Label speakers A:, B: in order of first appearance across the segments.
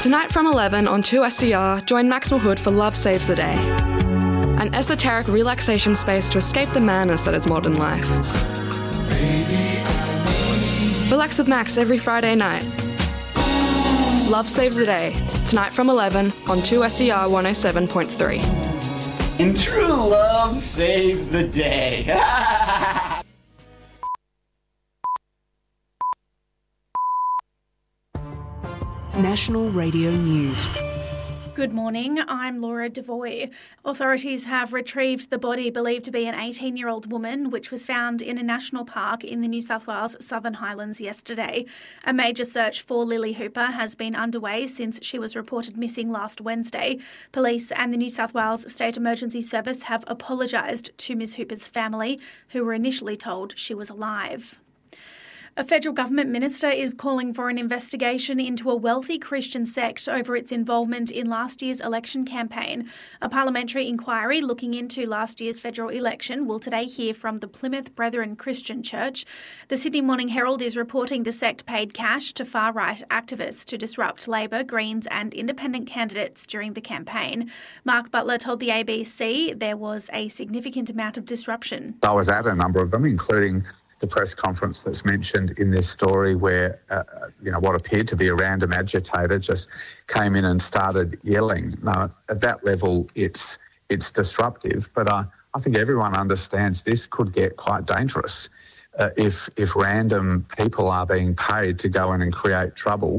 A: Tonight from 11 on 2SER, join Maximal Hood for Love Saves the Day, an esoteric relaxation space to escape the madness that is modern life. Relax with Max every Friday night. Love Saves the Day, tonight from 11 on 2SER 107.3.
B: And true love saves the day.
C: National Radio News.
D: Good morning, I'm Laura Devoy. Authorities have retrieved the body believed to be an 18-year-old woman, which was found in a national park in the New South Wales Southern Highlands yesterday. A major search for Lily Hooper has been underway since she was reported missing last Wednesday. Police and the New South Wales State Emergency Service have apologised to Ms Hooper's family, who were initially told she was alive. A federal government minister is calling for an investigation into a wealthy Christian sect over its involvement in last year's election campaign. A parliamentary inquiry looking into last year's federal election will today hear from the Plymouth Brethren Christian Church. The Sydney Morning Herald is reporting the sect paid cash to far-right activists to disrupt Labor, Greens and independent candidates during the campaign. Mark Butler told the ABC there was a significant amount of disruption.
E: I was at a number of them, including the press conference that's mentioned in this story where, what appeared to be a random agitator just came in and started yelling. Now, at that level, it's disruptive, but I think everyone understands this could get quite dangerous if random people are being paid to go in and create trouble.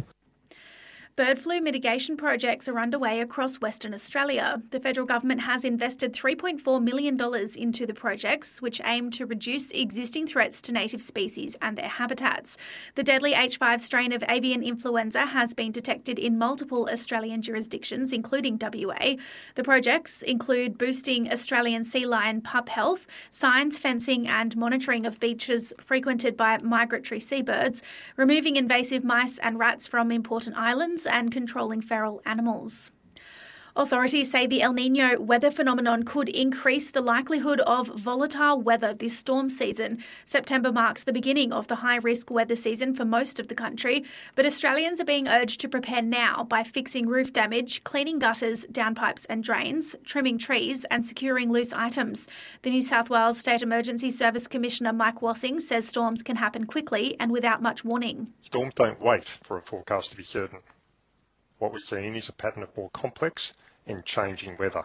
D: Bird flu mitigation projects are underway across Western Australia. The federal government has invested $3.4 million into the projects, which aim to reduce existing threats to native species and their habitats. The deadly H5 strain of avian influenza has been detected in multiple Australian jurisdictions, including WA. The projects include boosting Australian sea lion pup health, signs, fencing and monitoring of beaches frequented by migratory seabirds, removing invasive mice and rats from important islands, and controlling feral animals. Authorities say the El Niño weather phenomenon could increase the likelihood of volatile weather this storm season. September marks the beginning of the high-risk weather season for most of the country, but Australians are being urged to prepare now by fixing roof damage, cleaning gutters, downpipes and drains, trimming trees and securing loose items. The New South Wales State Emergency Service Commissioner Mike Wassing says storms can happen quickly and without much warning.
F: Storms don't wait for a forecast to be certain. What we're seeing is a pattern of more complex and changing weather.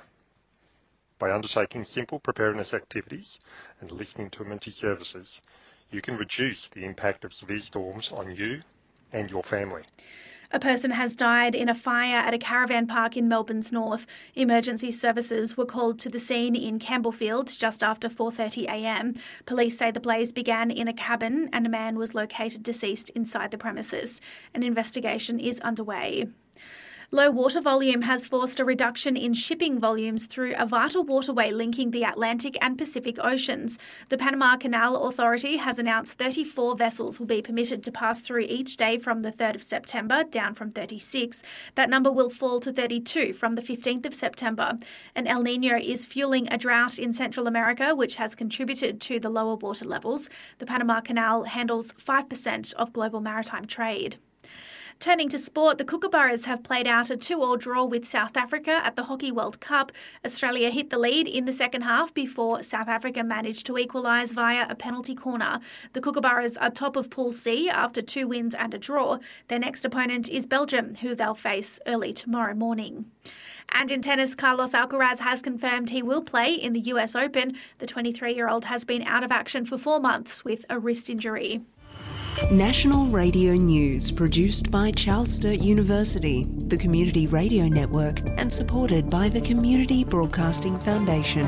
F: By undertaking simple preparedness activities and listening to emergency services, you can reduce the impact of severe storms on you and your family.
D: A person has died in a fire at a caravan park in Melbourne's north. Emergency services were called to the scene in Campbellfield just after 4:30am. Police say the blaze began in a cabin and a man was located deceased inside the premises. An investigation is underway. Low water volume has forced a reduction in shipping volumes through a vital waterway linking the Atlantic and Pacific Oceans. The Panama Canal Authority has announced 34 vessels will be permitted to pass through each day from the 3rd of September, down from 36. That number will fall to 32 from the 15th of September. And El Niño is fueling a drought in Central America, which has contributed to the lower water levels. The Panama Canal handles 5% of global maritime trade. Turning to sport, the Kookaburras have played out a 2-2 draw with South Africa at the Hockey World Cup. Australia hit the lead in the second half before South Africa managed to equalise via a penalty corner. The Kookaburras are top of Pool C after 2 wins and a draw. Their next opponent is Belgium, who they'll face early tomorrow morning. And in tennis, Carlos Alcaraz has confirmed he will play in the US Open. The 23-year-old has been out of action for 4 months with a wrist injury.
C: National Radio News, produced by Charles Sturt University, the Community Radio Network, and supported by the Community Broadcasting Foundation.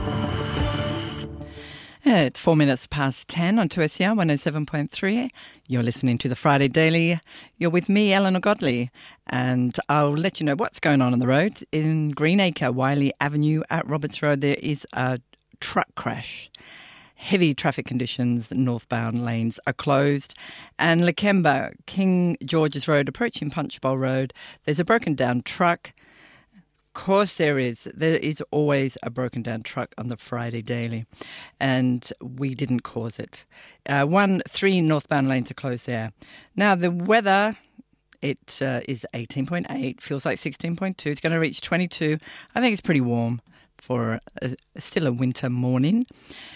G: It's 4 minutes past 10 on 2SER 107.3. You're listening to the Friday Daily. You're with me, Eleanor Godley, and I'll let you know what's going on the road. In Greenacre, Wiley Avenue at Roberts Road, there is a truck crash. Heavy traffic conditions, northbound lanes are closed. And Lakemba, King George's Road, approaching Punchbowl Road, there's a broken down truck. Of course there is. There is always a broken down truck on the Friday Daily. And we didn't cause it. 3 northbound lanes are closed there. Now the weather It is 18.8, feels like 16.2. It's going to reach 22. I think it's pretty warm for still a winter morning.